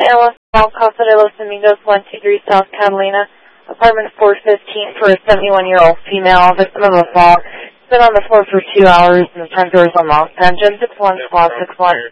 Alice Casa de los Amigos, 123 South Catalina, apartment 415 for a 71-year-old female, victim of a fall. Been on the floor for 2 hours and the front door is unlocked. Engine 61 squad 61.